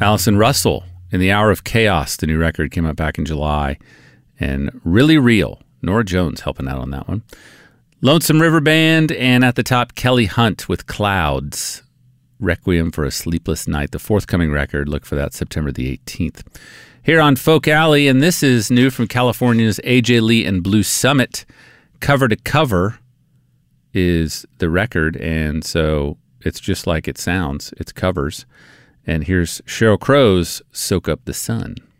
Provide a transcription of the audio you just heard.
Allison Russell, In the Hour of Chaos, the new record came out back in July. And Really Real, Norah Jones helping out on that one. Lonesome River Band, and at the top, Kelly Hunt with Clouds, Requiem for a Sleepless Night, the forthcoming record. Look for that September the 18th. Here on Folk Alley, and this is new from California's AJ Lee and Blue Summit. Cover to Cover is the record, and so it's just like it sounds. It's covers. And here's Sheryl Crow's Soak Up the Sun.